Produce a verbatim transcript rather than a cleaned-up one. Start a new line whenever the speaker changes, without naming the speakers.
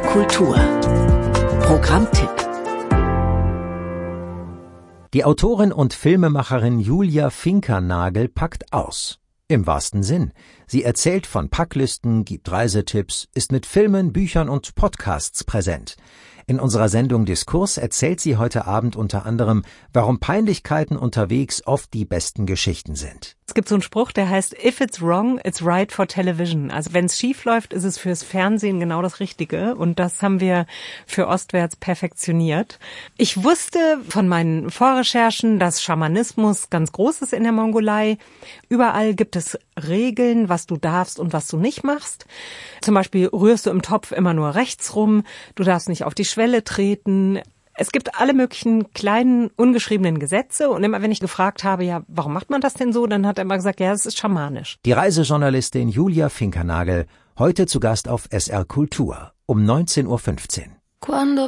Kultur Programmtipp.
Die Autorin und Filmemacherin Julia Finkernagel packt aus. Im wahrsten Sinn. Sie erzählt von Packlisten, gibt Reisetipps, ist mit Filmen, Büchern und Podcasts präsent. In unserer Sendung Diskurs erzählt sie heute Abend unter anderem, warum Peinlichkeiten unterwegs oft die besten Geschichten sind.
Es gibt so einen Spruch, der heißt, if it's wrong, it's right for television. Also wenn es schief läuft, ist es fürs Fernsehen genau das Richtige. Und das haben wir für Ostwärts perfektioniert. Ich wusste von meinen Vorrecherchen, dass Schamanismus ganz groß ist in der Mongolei. Überall gibt es Regeln, was du darfst und was du nicht machst. Zum Beispiel rührst du im Topf immer nur rechts rum. Du darfst nicht auf die Schwelle treten. Es gibt alle möglichen kleinen, ungeschriebenen Gesetze. Und immer wenn ich gefragt habe, ja, warum macht man das denn so, dann hat er immer gesagt, ja, es ist schamanisch.
Die Reisejournalistin Julia Finkernagel, heute zu Gast auf S R Kultur um neunzehn Uhr fünfzehn.